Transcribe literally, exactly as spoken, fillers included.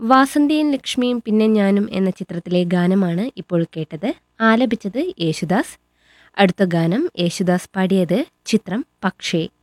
വാസന്തിയും ലക്ഷ്മിയും പിന്നെ ഞാനും എന്ന ചിത്രത്തിലെ ഗാനമാണ് ഇപ്പോൾ കേട്ടത്. ആലപിച്ചത് യേശുദാസ്. അടുത്ത ഗാനം യേശുദാസ് പാടിയത് ചിത്രം പക്ഷേ.